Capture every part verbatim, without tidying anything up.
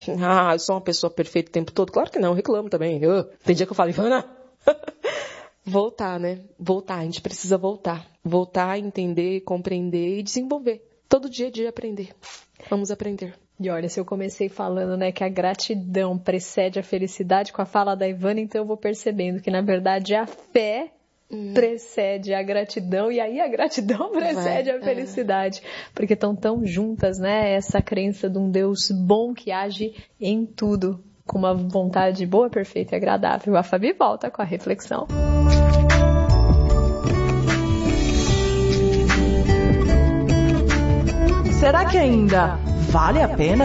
Ah, eu sou uma pessoa perfeita o tempo todo? Claro que não, eu reclamo também. Eu, tem dia que eu falo, Ivana, voltar, né? Voltar, a gente precisa voltar. Voltar, entender, compreender e desenvolver. Todo dia é dia aprender. Vamos aprender. E olha, se eu comecei falando, né, que a gratidão precede a felicidade com a fala da Ivana, então eu vou percebendo que, na verdade, a fé hum. precede a gratidão e aí a gratidão precede Vai, a felicidade. É. Porque estão tão juntas, né, essa crença de um Deus bom que age em tudo, com uma vontade boa, perfeita e agradável. A Fabi volta com a reflexão. Será que ainda vale a pena?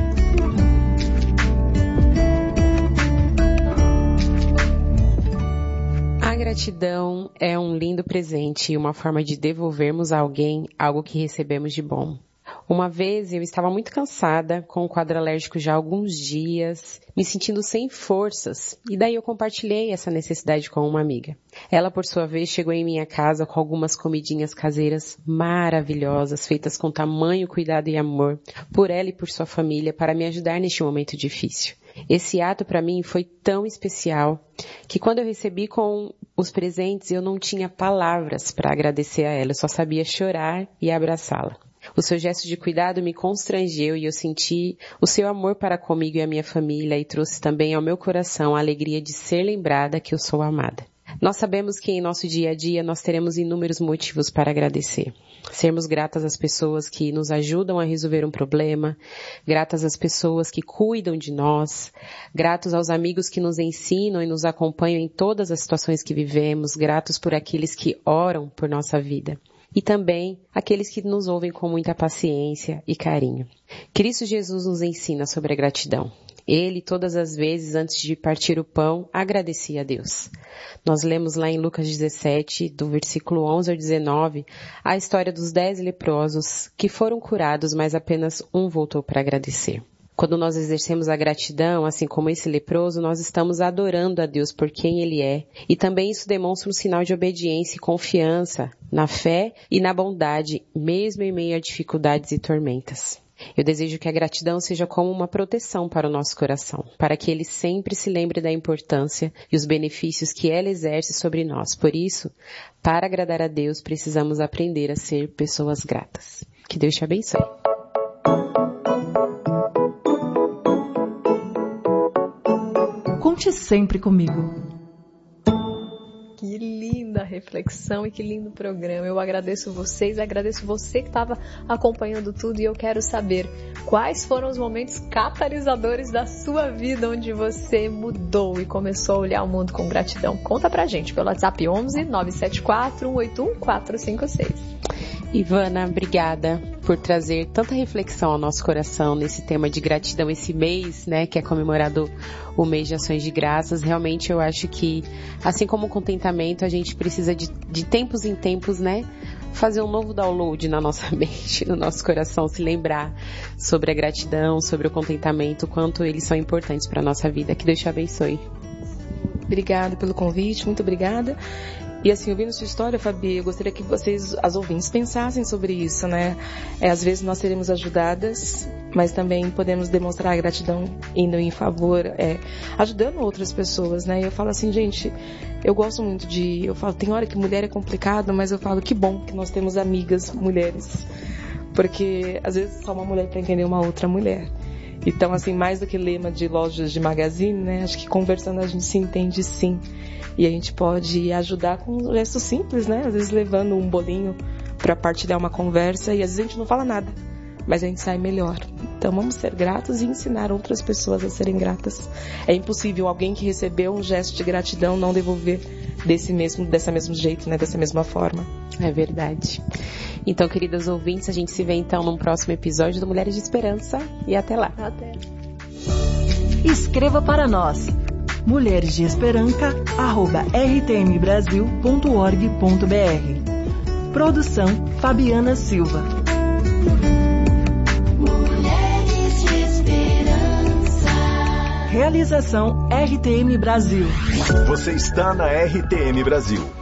A gratidão é um lindo presente e uma forma de devolvermos a alguém algo que recebemos de bom. Uma vez eu estava muito cansada, com o quadro alérgico já há alguns dias, me sentindo sem forças, e daí eu compartilhei essa necessidade com uma amiga. Ela, por sua vez, chegou em minha casa com algumas comidinhas caseiras maravilhosas, feitas com tamanho cuidado e amor, por ela e por sua família, para me ajudar neste momento difícil. Esse ato para mim foi tão especial que quando eu recebi com os presentes eu não tinha palavras para agradecer a ela, eu só sabia chorar e abraçá-la. O seu gesto de cuidado me constrangeu e eu senti o seu amor para comigo e a minha família e trouxe também ao meu coração a alegria de ser lembrada que eu sou amada. Nós sabemos que em nosso dia a dia nós teremos inúmeros motivos para agradecer. Sermos gratas às pessoas que nos ajudam a resolver um problema, gratas às pessoas que cuidam de nós, gratos aos amigos que nos ensinam e nos acompanham em todas as situações que vivemos, gratos por aqueles que oram por nossa vida. E também aqueles que nos ouvem com muita paciência e carinho. Cristo Jesus nos ensina sobre a gratidão. Ele, todas as vezes, antes de partir o pão, agradecia a Deus. Nós lemos lá em Lucas dezessete, do versículo onze ao dezenove, a história dos dez leprosos que foram curados, mas apenas um voltou para agradecer. Quando nós exercemos a gratidão, assim como esse leproso, nós estamos adorando a Deus por quem Ele é. E também isso demonstra um sinal de obediência e confiança na fé e na bondade, mesmo em meio a dificuldades e tormentas. Eu desejo que a gratidão seja como uma proteção para o nosso coração, para que ele sempre se lembre da importância e os benefícios que ela exerce sobre nós. Por isso, para agradar a Deus, precisamos aprender a ser pessoas gratas. Que Deus te abençoe. Conte sempre comigo. Que linda reflexão e que lindo programa. Eu agradeço vocês, agradeço você que estava acompanhando tudo e eu quero saber quais foram os momentos catalisadores da sua vida onde você mudou e começou a olhar o mundo com gratidão. Conta pra gente pelo WhatsApp onze nove sete quatro um oito um quatro cinco seis. Ivana, obrigada por trazer tanta reflexão ao nosso coração nesse tema de gratidão esse mês, né, que é comemorado o mês de ações de graças. Realmente eu acho que, assim como o contentamento, a gente precisa de, de tempos em tempos, né, fazer um novo download na nossa mente, no nosso coração, se lembrar sobre a gratidão, sobre o contentamento, o quanto eles são importantes para a nossa vida. Que Deus te abençoe. Obrigada pelo convite, muito obrigada. E assim, ouvindo sua história, Fabi, eu gostaria que vocês, as ouvintes, pensassem sobre isso, né? É, às vezes nós seremos ajudadas, mas também podemos demonstrar a gratidão indo em favor, é, ajudando outras pessoas, né? E eu falo assim, gente, eu gosto muito de... Eu falo, tem hora que mulher é complicado, mas eu falo, que bom que nós temos amigas mulheres. Porque, às vezes, só uma mulher para entender uma outra mulher. Então, assim, mais do que lema de lojas de magazine, né? Acho que conversando a gente se entende sim. E a gente pode ajudar com um gesto simples, né? Às vezes levando um bolinho para partilhar uma conversa e às vezes a gente não fala nada, mas a gente sai melhor. Então vamos ser gratos e ensinar outras pessoas a serem gratas. É impossível alguém que recebeu um gesto de gratidão não devolver desse mesmo, dessa mesmo jeito, né? Dessa mesma forma. É verdade. Então, queridas ouvintes, a gente se vê então num próximo episódio do Mulheres de Esperança e até lá. Até. Escreva para nós. mulheres de esperança arroba r t m brasil ponto org ponto b r. Produção Fabiana Silva. Mulheres de Esperança. Realização R T M Brasil. Você está na R T M Brasil.